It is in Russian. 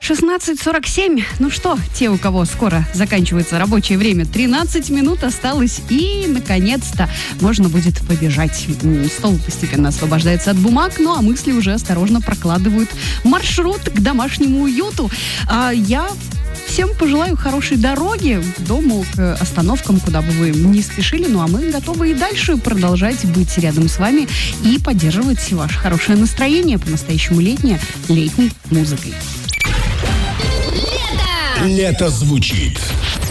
16:47. Ну что, те, у кого скоро заканчивается рабочее время, 13 минут осталось, и, наконец-то, можно будет побежать. Стол постепенно освобождается от бумаг, ну а мысли уже осторожно прокладывают маршрут к домашнему уюту. Я всем пожелаю хорошей дороги к дому, к остановкам, куда бы вы ни спешили. Ну а мы готовы и дальше продолжать быть рядом с вами и поддерживать ваше хорошее настроение, по-настоящему летней музыкой. Лето звучит.